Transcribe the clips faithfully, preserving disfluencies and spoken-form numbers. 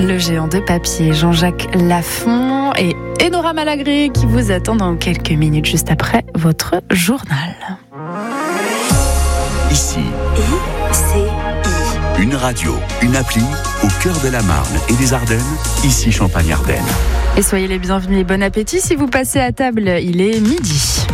Le géant de papier, Jean-Jacques Lafont et Enora Malagré qui vous attend dans quelques minutes juste après votre journal. Ici, I C I. Une radio, une appli au cœur de la Marne et des Ardennes, ici Champagne-Ardenne. Et soyez les bienvenus et bon appétit si vous passez à table, il est midi.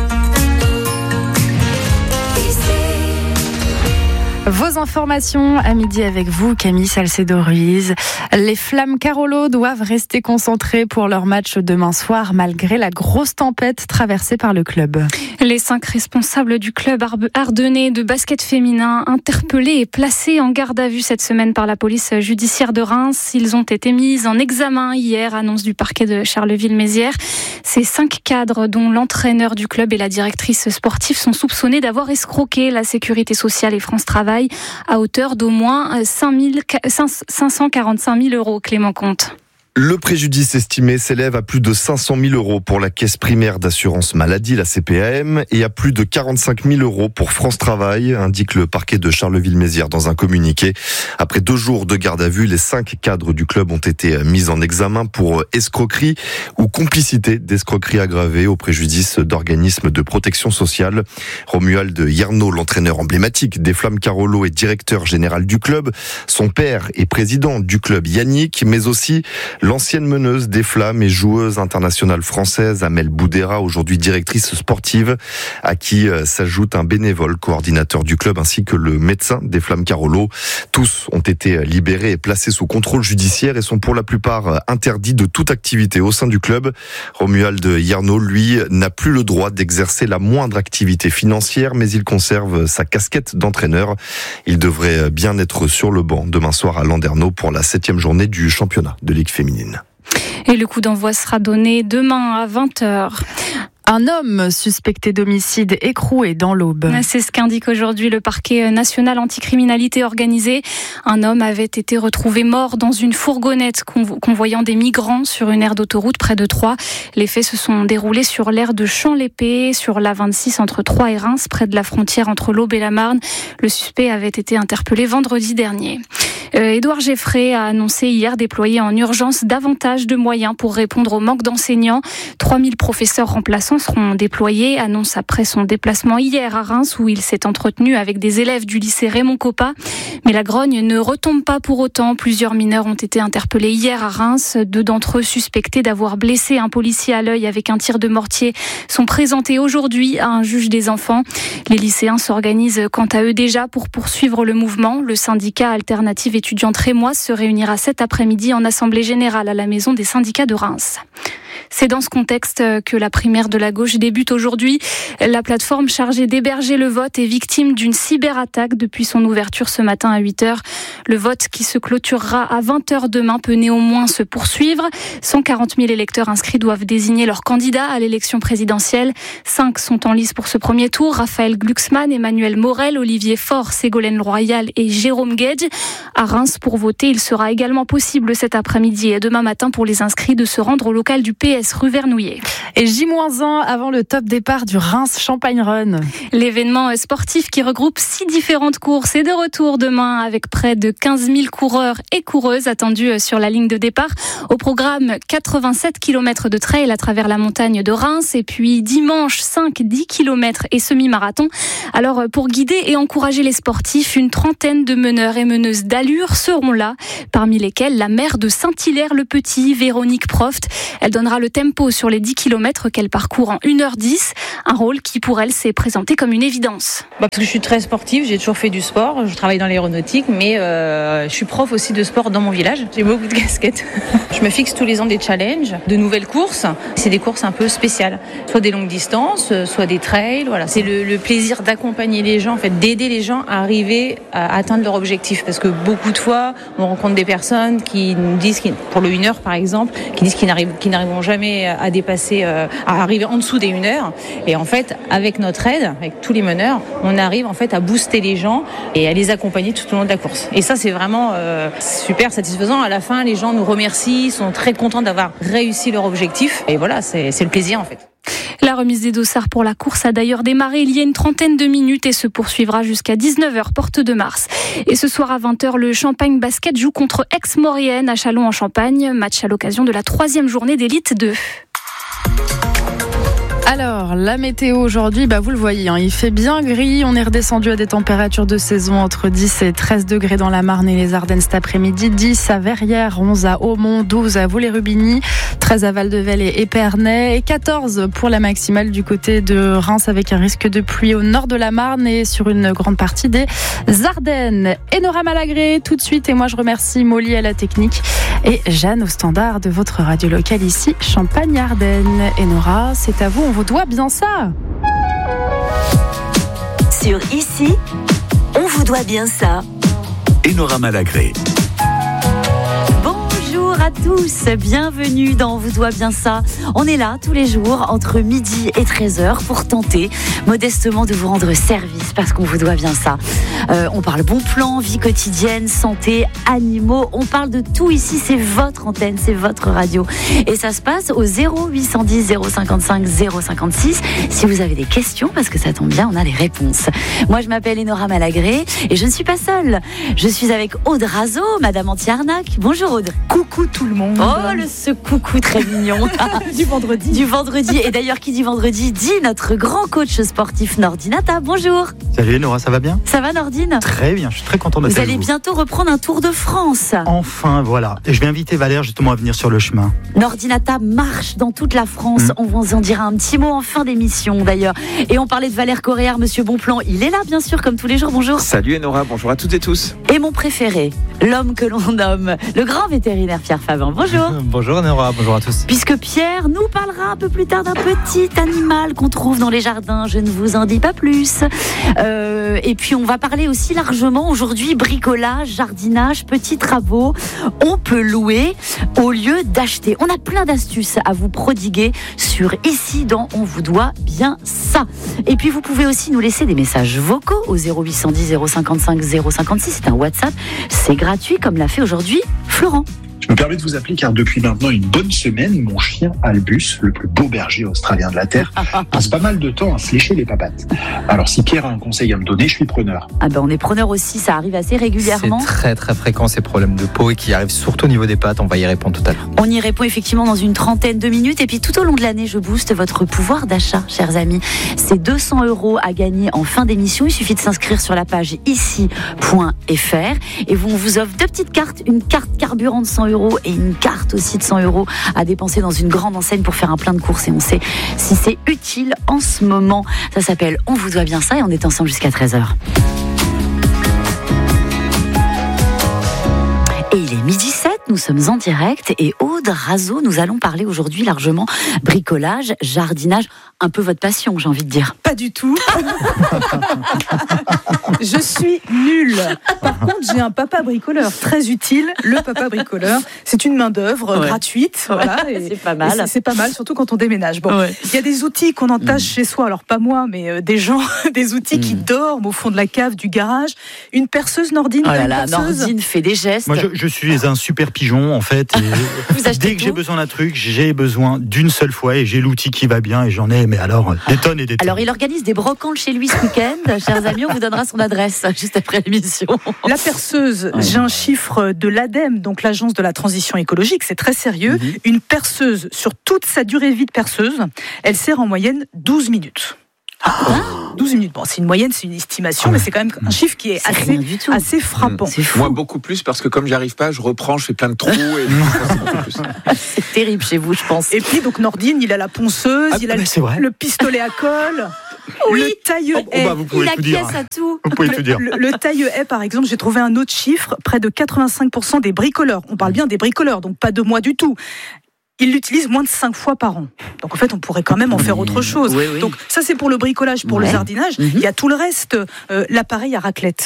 Vos informations à midi avec vous, Camille Salcedo-Ruiz. Les Flammes Carolo doivent rester concentrés pour leur match demain soir malgré la grosse tempête traversée par le club. Les cinq responsables du club ardennais de basket féminin interpellés et placés en garde à vue cette semaine par la police judiciaire de Reims. Ils ont été mis en examen hier, annonce du parquet de Charleville-Mézières. Ces cinq cadres, dont l'entraîneur du club et la directrice sportive, sont soupçonnés d'avoir escroqué la sécurité sociale et France Travail à hauteur d'au moins cinq cent quarante-cinq mille euros, Clément Comte. Le préjudice estimé s'élève à plus de cinq cent mille euros pour la caisse primaire d'assurance maladie, la C P A M, et à plus de quarante-cinq mille euros pour France Travail, indique le parquet de Charleville-Mézières dans un communiqué. Après deux jours de garde à vue, les cinq cadres du club ont été mis en examen pour escroquerie ou complicité d'escroquerie aggravée au préjudice d'organismes de protection sociale. Romuald Yernaud, l'entraîneur emblématique des Flammes Carolo et directeur général du club, son père est président du club Yannick, mais aussi l'ancienne meneuse des Flammes et joueuse internationale française Amel Boudera, aujourd'hui directrice sportive, à qui s'ajoute un bénévole coordinateur du club ainsi que le médecin des Flammes Carolo. Tous ont été libérés et placés sous contrôle judiciaire et sont pour la plupart interdits de toute activité au sein du club. Romuald Yernaud, lui, n'a plus le droit d'exercer la moindre activité financière, mais il conserve sa casquette d'entraîneur. Il devrait bien être sur le banc demain soir à Landerneau pour la septième journée du championnat de Ligue féminine. Et le coup d'envoi sera donné demain à vingt heures. Un homme suspecté d'homicide écroué dans l'Aube. C'est ce qu'indique aujourd'hui le parquet national anticriminalité organisée. Un homme avait été retrouvé mort dans une fourgonnette convoyant des migrants sur une aire d'autoroute près de Troyes. Les faits se sont déroulés sur l'aire de Champ-l'Épée, sur l'A vingt-six entre Troyes et Reims, près de la frontière entre l'Aube et la Marne. Le suspect avait été interpellé vendredi dernier. Euh, Édouard Geffray a annoncé hier déployer en urgence davantage de moyens pour répondre au manque d'enseignants. trois mille professeurs remplaçants seront déployés, annonce après son déplacement hier à Reims où il s'est entretenu avec des élèves du lycée Raymond Coppa. Mais la grogne ne retombe pas pour autant. Plusieurs mineurs ont été interpellés hier à Reims. Deux d'entre eux suspectés d'avoir blessé un policier à l'œil avec un tir de mortier sont présentés aujourd'hui à un juge des enfants. Les lycéens s'organisent quant à eux déjà pour poursuivre le mouvement. Le syndicat Alternative étudiante rémoise se réunira cet après-midi en assemblée générale à la maison des syndicats de Reims. C'est dans ce contexte que la primaire de la gauche débute aujourd'hui. La plateforme chargée d'héberger le vote est victime d'une cyberattaque depuis son ouverture ce matin à huit heures. Le vote qui se clôturera à vingt heures demain peut néanmoins se poursuivre. cent quarante mille électeurs inscrits doivent désigner leur candidat à l'élection présidentielle. Cinq sont en lice pour ce premier tour. Raphaël Glucksmann, Emmanuel Morel, Olivier Faure, Ségolène Royal et Jérôme Guedj. À Reims, pour voter, il sera également possible cet après-midi et demain matin pour les inscrits de se rendre au local du P S rue Vernouillet. Et J moins un avant le top départ du Reims Champagne Run. L'événement sportif qui regroupe six différentes courses est de retour demain avec près de quinze mille coureurs et coureuses attendus sur la ligne de départ. Au programme, quatre-vingt-sept kilomètres de trail à travers la montagne de Reims et puis dimanche cinq à dix kilomètres et semi-marathon. Alors pour guider et encourager les sportifs, une trentaine de meneurs et meneuses d'allure seront là, parmi lesquels la maire de Saint-Hilaire-le-Petit, Véronique Proft. Elle donnera le tempo sur les dix kilomètres qu'elle parcourt en une heure dix, un rôle qui pour elle s'est présenté comme une évidence. Bah parce que je suis très sportive, j'ai toujours fait du sport, je travaille dans l'aéronautique, mais euh, je suis prof aussi de sport dans mon village. J'ai beaucoup de casquettes. Je me fixe tous les ans des challenges, de nouvelles courses. C'est des courses un peu spéciales, soit des longues distances, soit des trails. Voilà, c'est le, le plaisir d'accompagner les gens, en fait, d'aider les gens à arriver à atteindre leur objectif. Parce que beaucoup de fois, on rencontre des personnes qui nous disent, pour le une heure par exemple, qui disent qu'ils n'arrivent, qu'ils n'arriveront jamais à dépasser, à arriver en dessous des une heure. Et en fait, avec notre aide, avec tous les meneurs, on arrive en fait à booster les gens et à les accompagner tout au long de la course. Et ça, c'est vraiment euh, super satisfaisant. À la fin, les gens nous remercient, sont très contents d'avoir réussi leur objectif. Et voilà, c'est, c'est le plaisir en fait. La remise des dossards pour la course a d'ailleurs démarré il y a une trentaine de minutes et se poursuivra jusqu'à dix-neuf heures, porte de Mars. Et ce soir à vingt heures, le Champagne Basket joue contre Aix-Maurienne à Châlons-en-Champagne. Match à l'occasion de la troisième journée d'élite deux. Alors, la météo aujourd'hui, bah vous le voyez, hein, il fait bien gris. On est redescendu à des températures de saison entre dix et treize degrés dans la Marne et les Ardennes cet après-midi. dix à Verrières, onze à Aumont, douze à Vaux-les-Rubigny, treize à Val-de-Velle et Épernay et quatorze pour la maximale du côté de Reims avec un risque de pluie au nord de la Marne et sur une grande partie des Ardennes. Enora Malagré tout de suite et moi je remercie Molly à la technique et Jeanne au standard de votre radio locale ici, Champagne-Ardenne. Enora, c'est à vous, on vous doit bien ça. Sur Ici, on vous doit bien ça. Enora Malagré. Bonjour à tous, bienvenue dans On vous doit bien ça. On est là tous les jours entre midi et treize heures pour tenter modestement de vous rendre service parce qu'on vous doit bien ça. Euh, on parle bon plan, vie quotidienne, santé, animaux, on parle de tout ici, c'est votre antenne, c'est votre radio. Et ça se passe au zéro huit cent dix zéro cinquante-cinq zéro cinquante-six si vous avez des questions parce que ça tombe bien, on a les réponses. Moi je m'appelle Enora Malagré et je ne suis pas seule. Je suis avec Aude Razo, Madame Anti-Arnaque. Bonjour Aude. Coucou tout le monde. Oh, le ce coucou très mignon. Du vendredi. Du vendredi. Et d'ailleurs, qui dit vendredi dit notre grand coach sportif Nordinata. Bonjour. Salut Nora, ça va bien ? Ça va Nordine ? Très bien, je suis très content d'être Vous avec allez vous. bientôt reprendre un Tour de France. Enfin, voilà. Et je vais inviter Valère justement à venir sur le chemin. Nordinata marche dans toute la France. Mmh. On vous en dira un petit mot en fin d'émission d'ailleurs. Et on parlait de Valère Coréard, Monsieur Bonplan. Il est là bien sûr, comme tous les jours. Bonjour. Salut Enora, bonjour à toutes et tous. Et mon préféré, l'homme que l'on nomme le grand vétérinaire Pierre Favin. Bonjour. Bonjour Nora, bonjour à tous. Puisque Pierre nous parlera un peu plus tard d'un petit animal qu'on trouve dans les jardins, je ne vous en dis pas plus. Euh, et puis on va parler aussi largement aujourd'hui bricolage, jardinage, petits travaux. On peut louer au lieu d'acheter. On a plein d'astuces à vous prodiguer sur Ici dans On vous doit bien ça. Et puis vous pouvez aussi nous laisser des messages vocaux au zéro huit cent dix zéro cinquante-cinq zéro cinquante-six. C'est un WhatsApp, c'est gratuit comme l'a fait aujourd'hui Florent. Je me permets de vous appeler car depuis maintenant une bonne semaine, mon chien Albus, le plus beau berger australien de la Terre, passe pas mal de temps à se lécher les papates. Alors si Pierre a un conseil à me donner, je suis preneur. Ah ben on est preneur aussi, ça arrive assez régulièrement. C'est très très fréquent ces problèmes de peau et qui arrivent surtout au niveau des pattes, on va y répondre tout à l'heure. On y répond effectivement dans une trentaine de minutes et puis tout au long de l'année, je booste votre pouvoir d'achat, chers amis. C'est deux cents euros à gagner en fin d'émission, il suffit de s'inscrire sur la page ici point f r et on vous offre deux petites cartes, une carte carburant de cent euros et une carte aussi de cent euros à dépenser dans une grande enseigne pour faire un plein de courses et on sait si c'est utile en ce moment. Ça s'appelle On vous doit bien ça et on est ensemble jusqu'à treize heures. Et il est midi sept, nous sommes en direct et Aude Razo, nous allons parler aujourd'hui largement bricolage, jardinage, un peu votre passion, j'ai envie de dire. Pas du tout. Je suis nulle. Par contre, j'ai un papa bricoleur très utile. Le papa bricoleur, c'est une main d'œuvre ouais. gratuite. Ouais, voilà, et, c'est pas mal. C'est, c'est pas mal, surtout quand on déménage. Bon, ouais. Il y a des outils qu'on entache mmh. chez soi. Alors pas moi, mais euh, des gens, des outils mmh. qui dorment au fond de la cave du garage. Une perceuse Nordine. Oh là là, Nordine fait des gestes. Moi, je, je suis un super pigeon en fait. Et dès que tout j'ai besoin d'un truc, j'ai besoin d'une seule fois et j'ai l'outil qui va bien et j'en ai, mais alors des tonnes et des tonnes. Alors il organise des brocantes chez lui ce week-end. Chers amis, on vous donnera son adresse juste après l'émission. La perceuse, ouais. j'ai un chiffre de l'ADEME, donc l'agence de la transition écologique, c'est très sérieux. Mmh. Une perceuse, sur toute sa durée de vie de perceuse, elle sert en moyenne douze minutes. Ah, douze minutes. Bon, c'est une moyenne, c'est une estimation, mais c'est quand même un chiffre qui est c'est assez, assez frappant. C'est fou. Moi, beaucoup plus, parce que comme j'y arrive pas, je reprends, je fais plein de trous. Et c'est, beaucoup plus. C'est terrible chez vous, je pense. Et puis, donc, Nordine, il a la ponceuse, ah, il a le, le pistolet à colle. Oui, le taille-haie. Oh, bah, vous pouvez il tout dire. acquiesce à tout. Vous pouvez tout dire. Le, le taille-haie, par exemple, j'ai trouvé un autre chiffre, près de quatre-vingt-cinq pour cent des bricoleurs. On parle bien des bricoleurs, donc pas de moi du tout. Ils l'utilisent moins de cinq fois par an. Donc en fait, on pourrait quand même en faire autre chose. Oui, oui. Donc ça, c'est pour le bricolage, pour ouais. le jardinage. Mm-hmm. Il y a tout le reste. Euh, l'appareil à raclette.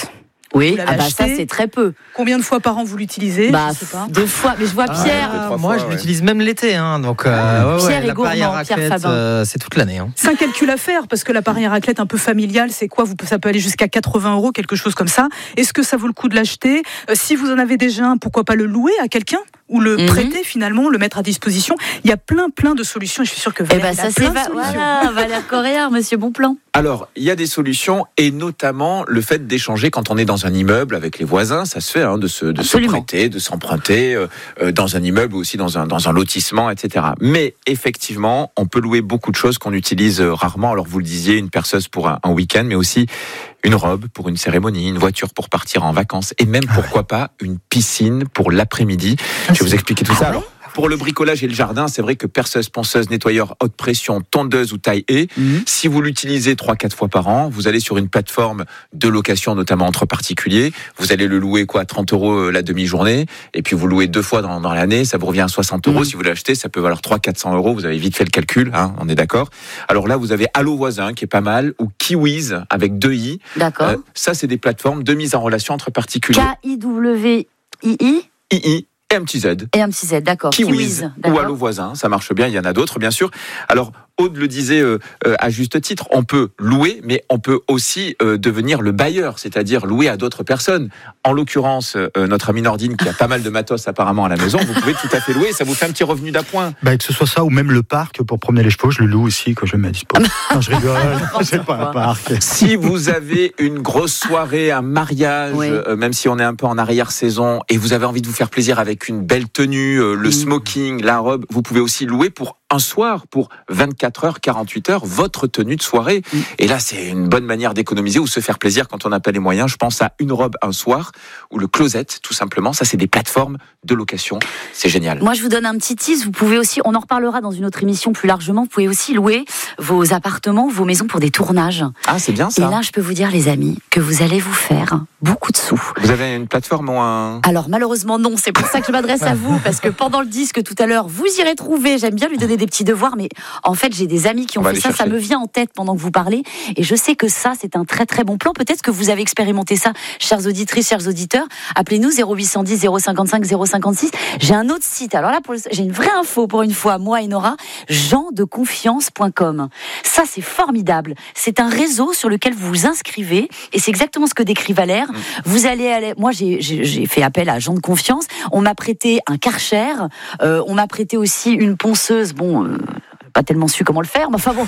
Oui, ah bah ça c'est très peu. Combien de fois par an vous l'utilisez? Bah, je sais pas. Deux fois, mais je vois ah, Pierre. Euh, moi, je ouais. l'utilise même l'été, hein, donc euh, ouais, Pierre ouais, est gourmand, Pierre Fabin. Euh, c'est toute l'année. Hein. C'est un calcul à faire parce que l'appareil à raclette un peu familial, c'est quoi? Vous, ça peut aller jusqu'à quatre-vingts euros, quelque chose comme ça. Est-ce que ça vaut le coup de l'acheter? euh, Si vous en avez déjà un, pourquoi pas le louer à quelqu'un ou le mm-hmm. prêter finalement, le mettre à disposition? Il y a plein, plein de solutions. Et je suis sûre que Valérie, eh ben, ça a c'est plein va- de solutions. Voilà, Valère Coréard, Monsieur Bonplan. Alors, il y a des solutions et notamment le fait d'échanger quand on est dans un immeuble avec les voisins, ça se fait hein, de se de se prêter, de s'emprunter euh, dans un immeuble ou aussi dans un dans un lotissement, et cetera. Mais effectivement, on peut louer beaucoup de choses qu'on utilise rarement. Alors vous le disiez, une perceuse pour un, un week-end, mais aussi une robe pour une cérémonie, une voiture pour partir en vacances et même pourquoi pas une piscine pour l'après-midi. Je vais vous expliquer tout ça. Alors, pour le bricolage et le jardin, c'est vrai que perceuse, ponceuse, nettoyeur haute pression, tondeuse ou taille haie, mmh. si vous l'utilisez trois quatre fois par an, vous allez sur une plateforme de location, notamment entre particuliers, vous allez le louer quoi, trente euros la demi-journée, et puis vous louez deux fois dans, dans l'année, ça vous revient à soixante euros. Mmh. Si vous l'achetez, ça peut valoir trois cents à quatre cents euros, vous avez vite fait le calcul, hein, on est d'accord. Alors là, vous avez Allo Voisin, qui est pas mal, ou Kiwiz, avec deux i. D'accord. Euh, ça, c'est des plateformes de mise en relation entre particuliers. K I W I I I I Et un petit Z. Et un petit Z, d'accord. Kiwiz, Kiwiz ou Allo Voisin, ça marche bien, il y en a d'autres, bien sûr. Alors, Aude le disait euh, euh, à juste titre, on peut louer, mais on peut aussi euh, devenir le bailleur, c'est-à-dire louer à d'autres personnes. En l'occurrence, euh, notre ami Nordine, qui a pas mal de matos apparemment à la maison, vous pouvez tout à fait louer, ça vous fait un petit revenu d'appoint. Bah, que ce soit ça, ou même le parc, pour promener les chevaux, je le loue aussi quand je le mets à disposition. Non, je rigole, c'est pas un parc. Si vous avez une grosse soirée, un mariage, oui. euh, même si on est un peu en arrière-saison, et vous avez envie de vous faire plaisir avec une belle tenue, euh, le mmh. smoking, la robe, vous pouvez aussi louer pour un soir, pour vingt-quatre heures, quarante-huit heures, votre tenue de soirée. Mmh. Et là, c'est une bonne manière d'économiser ou se faire plaisir quand on n'a pas les moyens. Je pense à une robe un soir, ou le closet, tout simplement. Ça, c'est des plateformes de location. C'est génial. Moi, je vous donne un petit tease. Vous pouvez aussi, on en reparlera dans une autre émission plus largement, vous pouvez aussi louer vos appartements, vos maisons pour des tournages. Ah, c'est bien ça. Et là, je peux vous dire, les amis, que vous allez vous faire beaucoup de sous. Vous avez une plateforme ou un... Alors, malheureusement, non. C'est pour ça que je m'adresse à vous, parce que pendant le disque, tout à l'heure, vous irez trouver, j'aime bien lui donner des petits devoirs, mais en fait, j'ai des amis qui ont fait ça, chercher. Ça me vient en tête pendant que vous parlez, et je sais que ça, c'est un très très bon plan. Peut-être que vous avez expérimenté ça, chères auditrices, chers auditeurs. Appelez-nous zéro huit cent dix zéro cinquante-cinq zéro cinquante-six. J'ai un autre site. Alors là, pour le... j'ai une vraie info pour une fois, moi et Nora, gens de confiance point com. Ça, c'est formidable. C'est un réseau sur lequel vous vous inscrivez, et c'est exactement ce que décrit Valère. Mmh. Vous allez aller... Moi, j'ai, j'ai, j'ai fait appel à gens de confiance. On m'a prêté un Karcher. Euh, on m'a prêté aussi une ponceuse. Bon... Euh... pas tellement su comment le faire, mais enfin bon,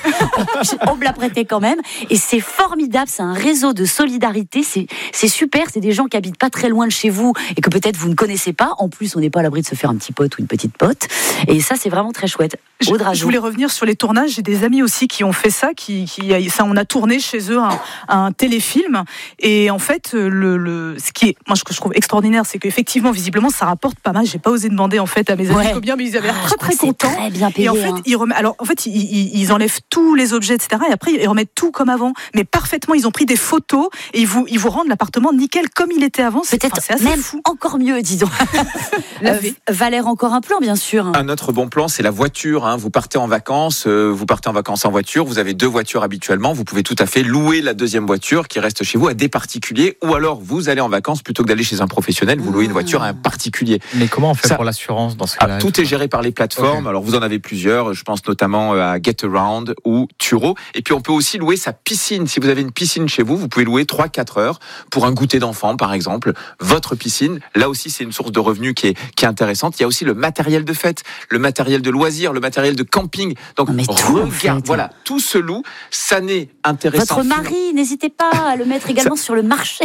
on me l'a prêté quand même. Et c'est formidable, c'est un réseau de solidarité, c'est, c'est super, c'est des gens qui habitent pas très loin de chez vous et que peut-être vous ne connaissez pas. En plus, on n'est pas à l'abri de se faire un petit pote ou une petite pote. Et ça, c'est vraiment très chouette. Je, je voulais revenir sur les tournages. J'ai des amis aussi qui ont fait ça, qui, qui ça, on a tourné chez eux un, un téléfilm. Et en fait, le, le, ce qui est, moi, ce que je trouve extraordinaire, c'est qu'effectivement, visiblement, ça rapporte pas mal. J'ai pas osé demander en fait à mes amis ouais. combien, mais ils avaient l'air ah, très très contents. Très bien payé, et en fait, hein. ils remettent, alors en fait, ils, ils, ils enlèvent tous les objets, et cetera. Et après, ils remettent tout comme avant, mais parfaitement. Ils ont pris des photos et ils vous, ils vous rendent l'appartement nickel comme il était avant. C'est, peut-être enfin, c'est assez même fou. Encore mieux, disons. euh, Valère, encore un plan, bien sûr. Un autre bon plan, c'est la voiture. Hein. Vous partez en vacances, euh, vous partez en vacances en voiture. Vous avez deux voitures habituellement. Vous pouvez tout à fait louer la deuxième voiture qui reste chez vous à des particuliers, ou alors vous allez en vacances plutôt que d'aller chez un professionnel. Vous louez une voiture à un particulier. Mais comment on fait Ça, pour l'assurance dans ce cas-là? ah, Tout est géré par les plateformes. Okay. Alors vous en avez plusieurs. Je pense notamment à Getaround ou Turo. Et puis on peut aussi louer sa piscine. Si vous avez une piscine chez vous, vous pouvez louer trois à quatre heures pour un goûter d'enfant, par exemple. Votre piscine, là aussi, c'est une source de revenus qui est, qui est intéressante. Il y a aussi le matériel de fête, le matériel de loisirs, le matériel de camping. Donc, mais tout, regarde, en fait. Voilà, tout se loue. Ça n'est intéressant. Votre mari, n'hésitez pas à le mettre également ça, sur le marché.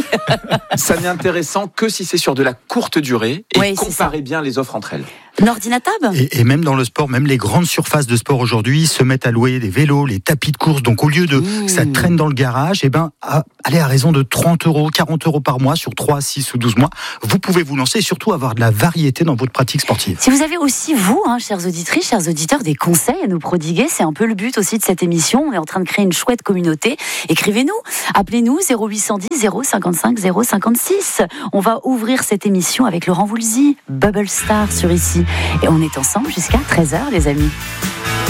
Ça n'est intéressant que si c'est sur de la courte durée et oui, comparez bien les offres entre elles. Nordinatab et, et même dans le sport, même les grandes surfaces de sport aujourd'hui se mettent à louer des vélos, les tapis de course. Donc au lieu de mmh. ça traîne dans le garage, et ben à, allez à raison de trente euros, quarante euros par mois sur trois, six ou douze mois, vous pouvez vous lancer et surtout avoir de la variété dans votre pratique sportive. Si vous avez aussi vous, hein, chères auditrices, chers auditeurs, des conseils à nous prodiguer, c'est un peu le but aussi de cette émission. On est en train de créer une chouette communauté. Écrivez-nous, appelez-nous zéro huit cent dix zéro cinquante-cinq zéro cinquante-six. On va ouvrir cette émission avec Laurent Voulzy, Bubble Star sur Ici. Et on est ensemble jusqu'à treize heures, les amis.